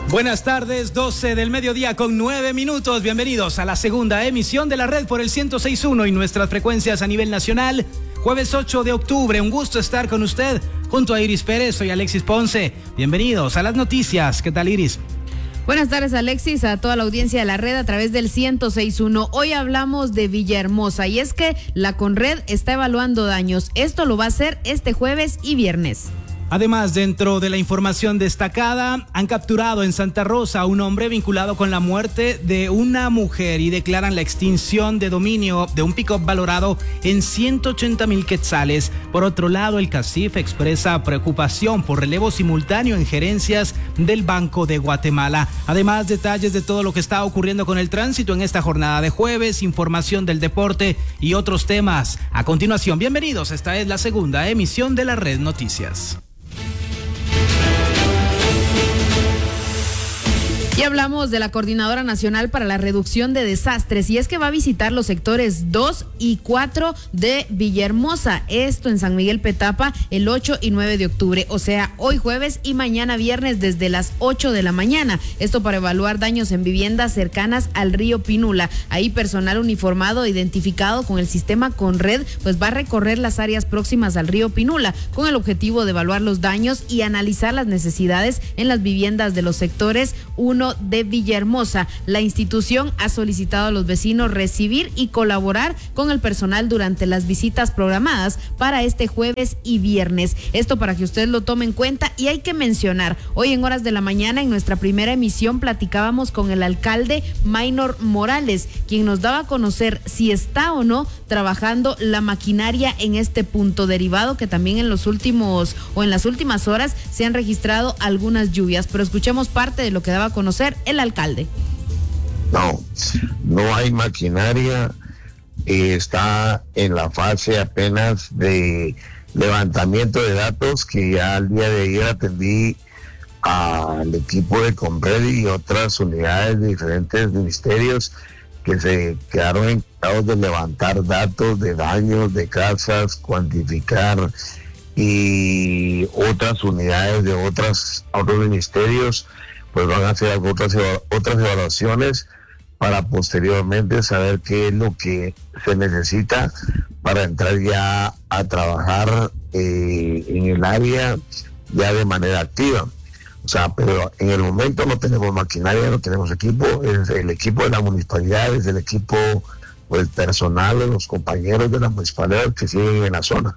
Buenas tardes, 12 del mediodía con 9 minutos. Bienvenidos a la segunda emisión de la red por el 106.1 y nuestras frecuencias a nivel nacional. Jueves 8 de octubre, un gusto estar con usted. Junto a Iris Pérez, soy Alexis Ponce. Bienvenidos a las noticias. ¿Qué tal, Iris? Buenas tardes, Alexis, a toda la audiencia de la red a través del 106.1. Hoy hablamos de Villahermosa y es que la Conred está evaluando daños. Esto lo va a hacer este jueves y viernes. Además, dentro de la información destacada, han capturado en Santa Rosa a un hombre vinculado con la muerte de una mujer y declaran la extinción de dominio de un pick-up valorado en 180,000 quetzales. Por otro lado, el CACIF expresa preocupación por relevo simultáneo en gerencias del Banco de Guatemala. Además, detalles de todo lo que está ocurriendo con el tránsito en esta jornada de jueves, información del deporte y otros temas. A continuación, bienvenidos. Esta es la segunda emisión de la Red Noticias. Y hablamos de la Coordinadora Nacional para la Reducción de Desastres y es que va a visitar los sectores 2 y 4 de Villahermosa, esto en San Miguel Petapa el 8 y 9 de octubre, o sea, hoy jueves y mañana viernes desde las 8 de la mañana, esto para evaluar daños en viviendas cercanas al río Pinula. Ahí personal uniformado identificado con el sistema Conred pues va a recorrer las áreas próximas al río Pinula con el objetivo de evaluar los daños y analizar las necesidades en las viviendas de los sectores 1 de Villahermosa. La institución ha solicitado a los vecinos recibir y colaborar con el personal durante las visitas programadas para este jueves y viernes. Esto para que usted lo tome en cuenta y hay que mencionar, hoy en horas de la mañana en nuestra primera emisión platicábamos con el alcalde Maynor Morales, quien nos daba a conocer si está o no trabajando la maquinaria en este punto, derivado que también en las últimas horas se han registrado algunas lluvias, pero escuchemos parte de lo que daba a conocer el alcalde. No hay maquinaria, está en la fase apenas de levantamiento de datos, que ya al día de ayer atendí al equipo de Conred y otras unidades de diferentes ministerios que se quedaron encargados de levantar datos de daños de casas, cuantificar, y otras unidades de otros ministerios pues van a hacer otras evaluaciones para posteriormente saber qué es lo que se necesita para entrar ya a trabajar en el área ya de manera activa. O sea, pero en el momento no tenemos maquinaria, no tenemos equipo, es el equipo de la municipalidad, es el equipo pues personal de los compañeros de la municipalidad que siguen en la zona.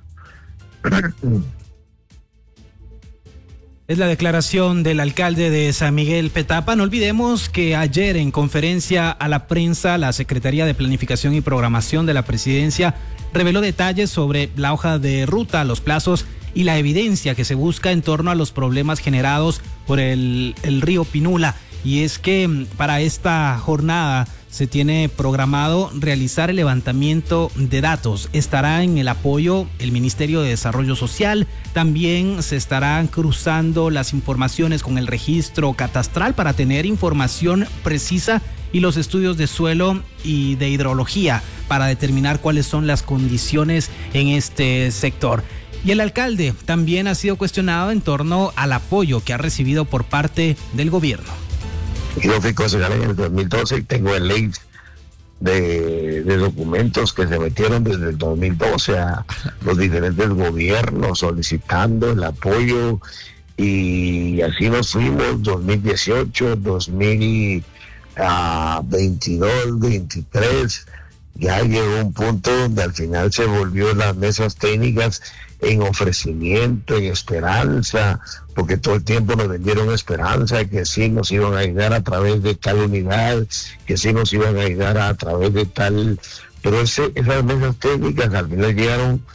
Es la declaración del alcalde de San Miguel Petapa. No olvidemos que ayer en conferencia a la prensa, la Secretaría de Planificación y Programación de la Presidencia reveló detalles sobre la hoja de ruta, los plazos y la evidencia que se busca en torno a los problemas generados por el río Pinula. Y es que para esta jornada se tiene programado realizar el levantamiento de datos. Estará en el apoyo el Ministerio de Desarrollo Social. También se estarán cruzando las informaciones con el registro catastral para tener información precisa y los estudios de suelo y de hidrología para determinar cuáles son las condiciones en este sector. Y el alcalde también ha sido cuestionado en torno al apoyo que ha recibido por parte del gobierno. Yo fui concejal en el 2012 y tengo el ley de documentos que se metieron desde el 2012 a los diferentes gobiernos solicitando el apoyo, y así nos fuimos 2018, 2022, 23. Ya llegó un punto donde al final se volvió las mesas técnicas en ofrecimiento, en esperanza, porque todo el tiempo nos vendieron esperanza, que sí nos iban a ayudar a través de tal unidad, que sí nos iban a ayudar a través de tal, pero esas mesas técnicas al final llegaron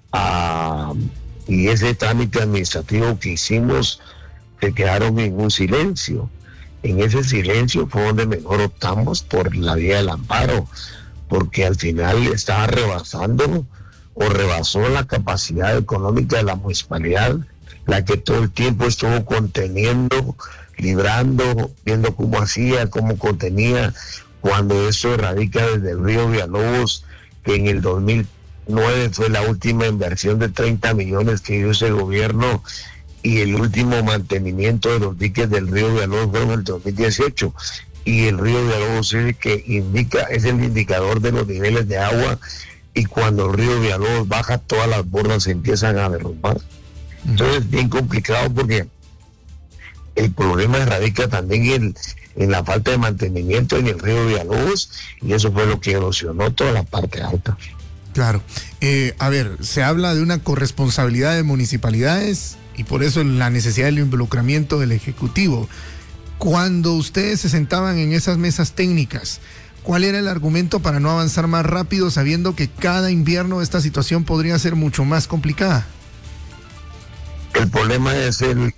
y ese trámite administrativo que hicimos se quedaron en un silencio. En ese silencio fue donde mejor optamos por la vía del amparo, porque al final estaba rebasando o rebasó la capacidad económica de la municipalidad, la que todo el tiempo estuvo conteniendo, librando, viendo cómo hacía, cómo contenía, cuando eso radica desde el río Villalobos, que en el 2009 fue la última inversión de 30 millones que hizo ese gobierno y el último mantenimiento de los diques del río Villalobos fue en el 2018, y el río Villalobos es el indicador de los niveles de agua, y cuando el río Villalobos baja, todas las bordas se empiezan a derrumbar. Entonces es bien complicado, porque el problema radica también en la falta de mantenimiento en el río Villalobos, y eso fue lo que erosionó toda la parte alta. Claro. A ver, se habla de una corresponsabilidad de municipalidades y por eso la necesidad del involucramiento del Ejecutivo. Cuando ustedes se sentaban en esas mesas técnicas, ¿cuál era el argumento para no avanzar más rápido, sabiendo que cada invierno esta situación podría ser mucho más complicada? El problema es en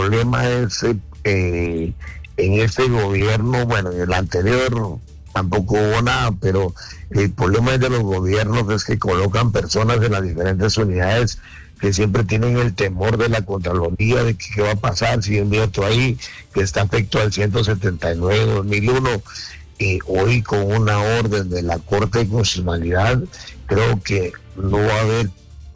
este gobierno, bueno, en el anterior tampoco hubo nada, pero el problema es de los gobiernos es que colocan personas en las diferentes unidades que siempre tienen el temor de la Contraloría, de que qué va a pasar si envío otro ahí, que está afecto al 179/2001, y hoy con una orden de la Corte de Constitucionalidad, creo que no va a haber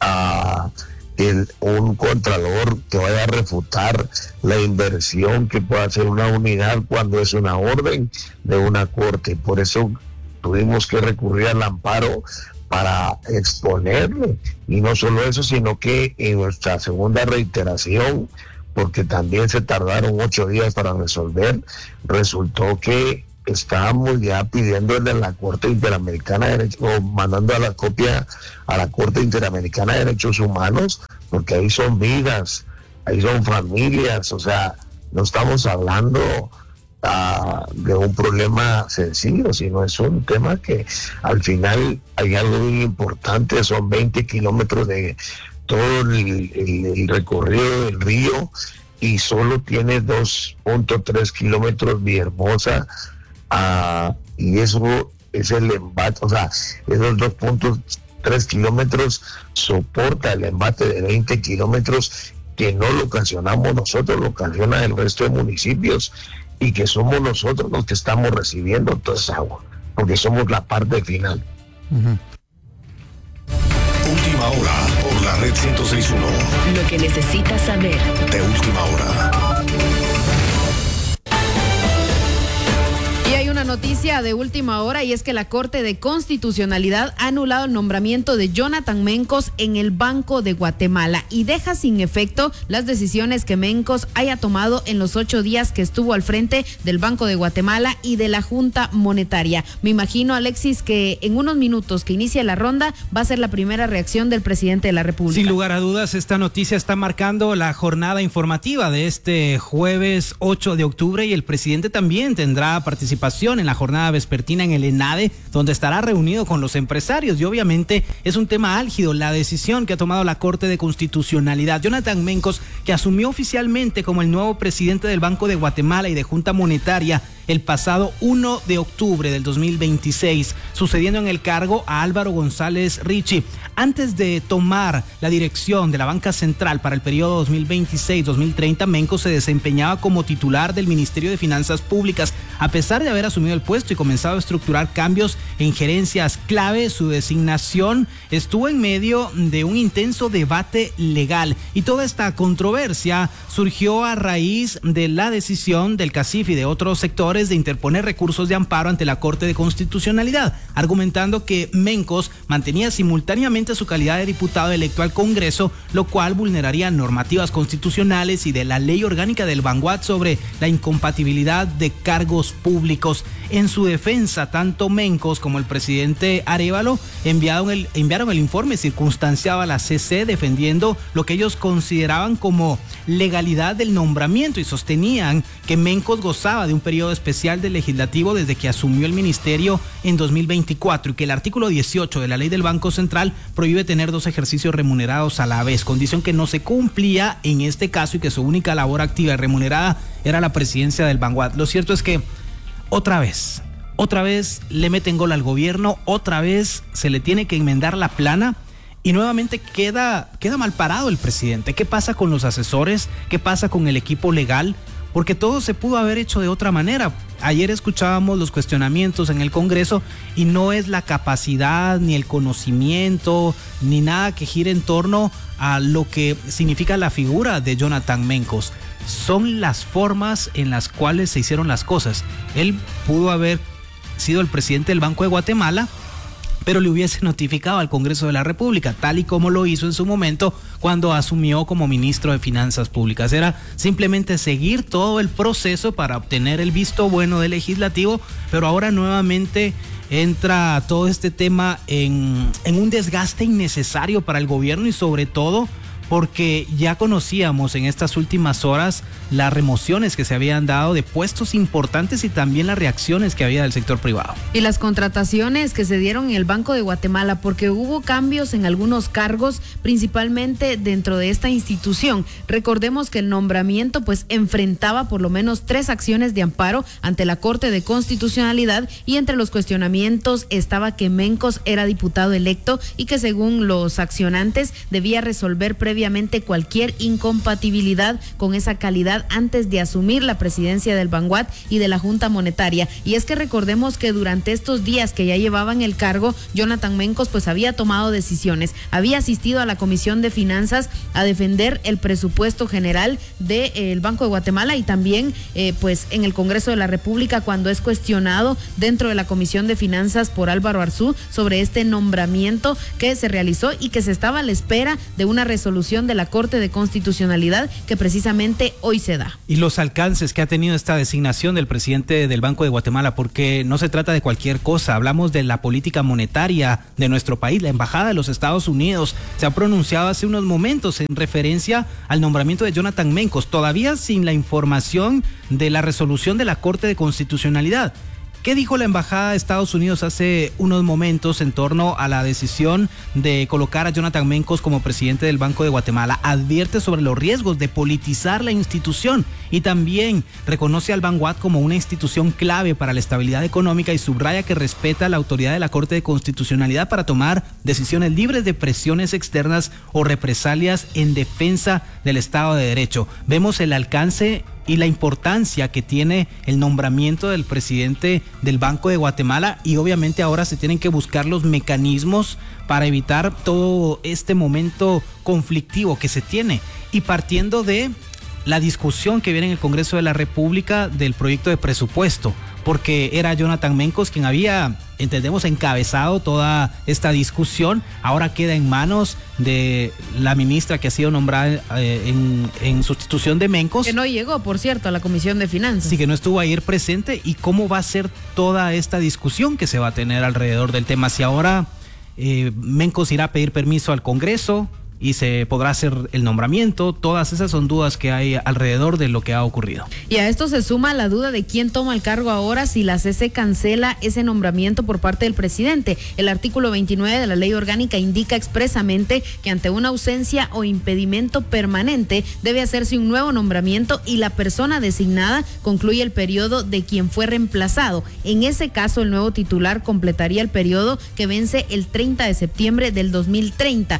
un contralor que vaya a refutar la inversión que pueda hacer una unidad cuando es una orden de una corte. Por eso tuvimos que recurrir al amparo para exponerle, y no solo eso, sino que en nuestra segunda reiteración, porque también se tardaron 8 días para resolver, resultó que estábamos ya pidiéndole a la Corte Interamericana de Derechos, o mandando a la copia a la Corte Interamericana de Derechos Humanos, porque ahí son vidas, ahí son familias, o sea, no estamos hablando de un problema sencillo, sino es un tema que al final hay algo muy importante. Son 20 kilómetros de todo el recorrido del río, y solo tiene 2.3 kilómetros Villahermosa, y eso es el embate, o sea, esos 2.3 kilómetros soporta el embate de 20 kilómetros que no lo ocasionamos nosotros, lo ocasiona el resto de municipios, y que somos nosotros los que estamos recibiendo toda esa agua, porque somos la parte final. Última hora por la red 106.1. Lo que necesitas saber. De última hora. Y hay una noticia de última hora, y es que la Corte de Constitucionalidad ha anulado el nombramiento de Jonathan Mencos en el Banco de Guatemala y deja sin efecto las decisiones que Mencos haya tomado en los 8 días que estuvo al frente del Banco de Guatemala y de la Junta Monetaria. Me imagino, Alexis, que en unos minutos que inicie la ronda va a ser la primera reacción del presidente de la República. Sin lugar a dudas, esta noticia está marcando la jornada informativa de este jueves 8 de octubre, y el presidente también tendrá participación en la jornada vespertina en el ENADE, donde estará reunido con los empresarios, y obviamente es un tema álgido la decisión que ha tomado la Corte de Constitucionalidad. Jonathan Mencos, que asumió oficialmente como el nuevo presidente del Banco de Guatemala y de Junta Monetaria el pasado 1 de octubre del 2026, sucediendo en el cargo a Álvaro González Richie. Antes de tomar la dirección de la Banca Central para el periodo 2026-2030, Mencos se desempeñaba como titular del Ministerio de Finanzas Públicas. A pesar de haber asumido el puesto y comenzado a estructurar cambios en gerencias clave, su designación estuvo en medio de un intenso debate legal, y toda esta controversia surgió a raíz de la decisión del CACIF y de otros sectores de interponer recursos de amparo ante la Corte de Constitucionalidad, argumentando que Mencos mantenía simultáneamente su calidad de diputado electo al Congreso, lo cual vulneraría normativas constitucionales y de la Ley Orgánica del Banguat sobre la incompatibilidad de cargos públicos. En su defensa, tanto Mencos como el presidente Arévalo enviaron el informe circunstanciado a la CC, defendiendo lo que ellos consideraban como legalidad del nombramiento, y sostenían que Mencos gozaba de un periodo especial del legislativo desde que asumió el ministerio en 2024, y que el artículo 18 de la ley del Banco Central prohíbe tener 2 ejercicios remunerados a la vez, condición que no se cumplía en este caso, y que su única labor activa y remunerada era la presidencia del Banguat. Lo cierto es que otra vez le meten gol al gobierno, otra vez se le tiene que enmendar la plana, y nuevamente queda mal parado el presidente. ¿Qué pasa con los asesores? ¿Qué pasa con el equipo legal? Porque todo se pudo haber hecho de otra manera. ayer escuchábamos los cuestionamientos en el Congreso y no es la capacidad ni el conocimiento ni nada que gire en torno a lo que significa la figura de Jonathan Mencos. Son las formas en las cuales se hicieron las cosas. Él pudo haber sido el presidente del Banco de Guatemala, pero le hubiese notificado al Congreso de la República, tal y como lo hizo en su momento cuando asumió como ministro de Finanzas Públicas. Era simplemente seguir todo el proceso para obtener el visto bueno del legislativo, pero ahora nuevamente entra todo este tema en un desgaste innecesario para el gobierno y sobre todo porque ya conocíamos en estas últimas horas las remociones que se habían dado de puestos importantes y también las reacciones que había del sector privado. Y las contrataciones que se dieron en el Banco de Guatemala, porque hubo cambios en algunos cargos, principalmente dentro de esta institución. Recordemos que el nombramiento pues enfrentaba por lo menos 3 acciones de amparo ante la Corte de Constitucionalidad y entre los cuestionamientos estaba que Mencos era diputado electo y que según los accionantes debía resolver previamente cualquier incompatibilidad con esa calidad antes de asumir la presidencia del Banguat y de la Junta Monetaria. Y es que recordemos que durante estos días que ya llevaban el cargo, Jonathan Mencos pues había tomado decisiones, había asistido a la Comisión de Finanzas a defender el presupuesto general del Banco de Guatemala y también pues en el Congreso de la República cuando es cuestionado dentro de la Comisión de Finanzas por Álvaro Arzú sobre este nombramiento que se realizó y que se estaba a la espera de una resolución de la Corte de Constitucionalidad que precisamente hoy se da. Y los alcances que ha tenido esta designación del presidente del Banco de Guatemala, porque no se trata de cualquier cosa, hablamos de la política monetaria de nuestro país. La Embajada de los Estados Unidos se ha pronunciado hace unos momentos en referencia al nombramiento de Jonathan Mencos, todavía sin la información de la resolución de la Corte de Constitucionalidad. ¿Qué dijo la Embajada de Estados Unidos hace unos momentos en torno a la decisión de colocar a Jonathan Mencos como presidente del Banco de Guatemala? Advierte sobre los riesgos de politizar la institución y también reconoce al Banguat como una institución clave para la estabilidad económica y subraya que respeta la autoridad de la Corte de Constitucionalidad para tomar decisiones libres de presiones externas o represalias en defensa del Estado de Derecho. Vemos el alcance y la importancia que tiene el nombramiento del presidente del Banco de Guatemala y obviamente ahora se tienen que buscar los mecanismos para evitar todo este momento conflictivo que se tiene y partiendo de la discusión que viene en el Congreso de la República del proyecto de presupuesto, porque era Jonathan Mencos quien había, entendemos, encabezado toda esta discusión. Ahora queda en manos de la ministra que ha sido nombrada en sustitución de Mencos. Que no llegó, por cierto, a la Comisión de Finanzas. Sí, que no estuvo ayer presente. ¿Y cómo va a ser toda esta discusión que se va a tener alrededor del tema? Si ahora Mencos irá a pedir permiso al Congreso y se podrá hacer el nombramiento. Todas esas son dudas que hay alrededor de lo que ha ocurrido. Y a esto se suma la duda de quién toma el cargo ahora si la CC cancela ese nombramiento por parte del presidente. El artículo 29 de la ley orgánica indica expresamente que ante una ausencia o impedimento permanente debe hacerse un nuevo nombramiento y la persona designada concluye el periodo de quien fue reemplazado. En ese caso, el nuevo titular completaría el periodo que vence el 30 de septiembre del 2030.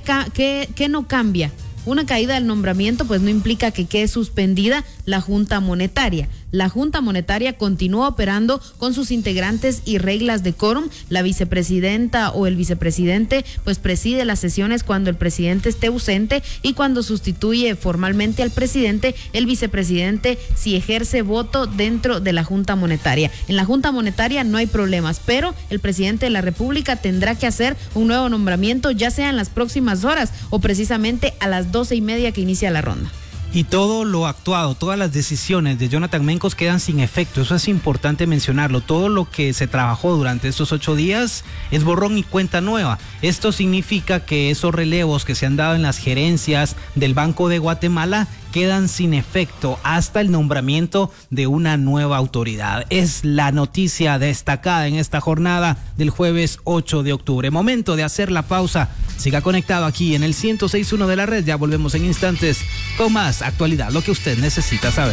¿Qué no cambia? Una caída del nombramiento pues no implica que quede suspendida la Junta Monetaria. La Junta Monetaria continúa operando con sus integrantes y reglas de quórum. La vicepresidenta o el vicepresidente pues preside las sesiones cuando el presidente esté ausente y cuando sustituye formalmente al presidente, el vicepresidente si ejerce voto dentro de la Junta Monetaria. En la Junta Monetaria no hay problemas, pero el presidente de la República tendrá que hacer un nuevo nombramiento, ya sea en las próximas horas o precisamente a las 12:30 que inicia la ronda. Y todo lo actuado, todas las decisiones de Jonathan Mencos quedan sin efecto. Eso es importante mencionarlo. Todo lo que se trabajó durante estos 8 días es borrón y cuenta nueva. Esto significa que esos relevos que se han dado en las gerencias del Banco de Guatemala quedan sin efecto hasta el nombramiento de una nueva autoridad. Es la noticia destacada en esta jornada del jueves 8 de octubre. Momento de hacer la pausa. Siga conectado aquí en el 106.1 de la red. Ya volvemos en instantes con más actualidad, lo que usted necesita saber.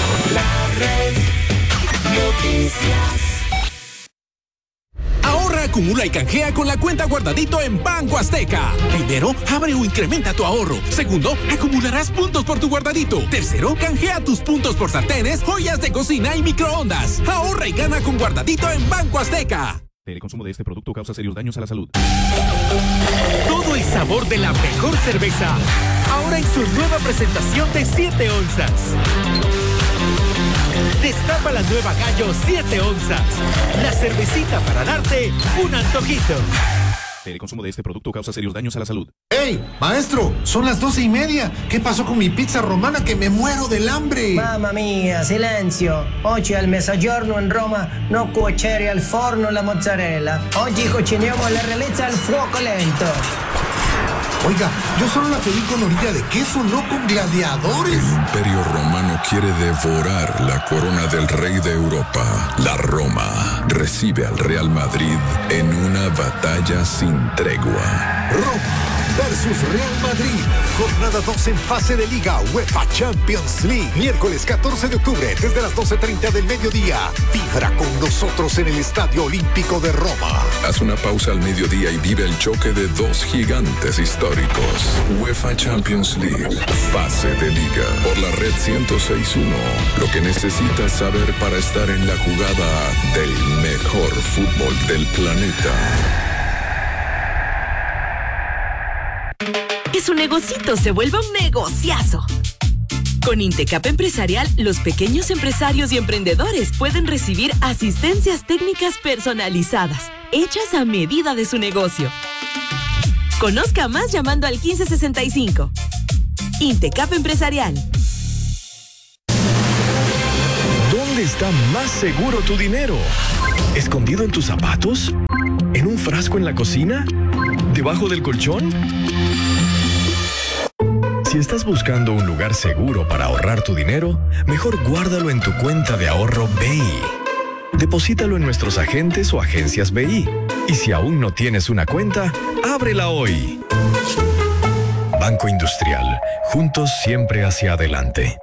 Ahorra Acumula y canjea con la cuenta Guardadito en Banco Azteca. Primero, abre o incrementa tu ahorro. Segundo, acumularás puntos por tu Guardadito. Tercero, canjea tus puntos por sartenes, joyas de cocina y microondas. Ahorra y gana con Guardadito en Banco Azteca. El consumo de este producto causa serios daños a la salud. Todo el sabor de la mejor cerveza. Ahora en su nueva presentación de 7 onzas. Destapa la nueva Gallo 7 onzas. La cervecita para darte un antojito. El consumo de este producto causa serios daños a la salud. ¡Ey, maestro! Son las 12:30. ¿Qué pasó con mi pizza romana que me muero del hambre? Mamma mia, silenzio. Oggi al mezzogiorno in Roma no cuocere al forno la mozzarella. Oggi cuciniamo la realezza al fuoco lento. Oiga, yo solo la pedí con orilla de queso, no con gladiadores. El Imperio Romano quiere devorar la corona del rey de Europa. La Roma recibe al Real Madrid en una batalla sin tregua. Roma versus Real Madrid. Jornada 2 en fase de Liga UEFA Champions League. Miércoles 14 de octubre desde las 12:30 del mediodía. Vibra con nosotros en el Estadio Olímpico de Roma. Haz una pausa al mediodía y vive el choque de dos gigantes históricos. UEFA Champions League. Fase de Liga. Por la red 106.1. Lo que necesitas saber para estar en la jugada del mejor fútbol del planeta. Que su negocito se vuelva un negociazo. Con Intecap Empresarial, los pequeños empresarios y emprendedores pueden recibir asistencias técnicas personalizadas, hechas a medida de su negocio. Conozca más llamando al 1565. Intecap Empresarial. ¿Dónde está más seguro tu dinero? ¿Escondido en tus zapatos? ¿En un frasco en la cocina? ¿Debajo del colchón? Si estás buscando un lugar seguro para ahorrar tu dinero, mejor guárdalo en tu cuenta de ahorro BI. Deposítalo en nuestros agentes o agencias BI. Y si aún no tienes una cuenta, ábrela hoy. Banco Industrial. Juntos siempre hacia adelante.